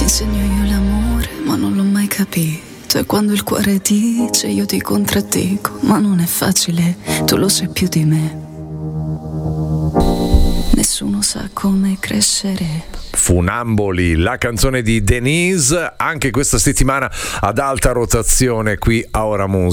insegno io l'amore, ma non l'ho mai capito. E quando il cuore dice io ti contraddico, ma non è facile, tu lo sai più di me. Nessuno sa come crescere. Funamboli, la canzone di Denise, anche questa settimana ad alta rotazione qui a Ora Musica.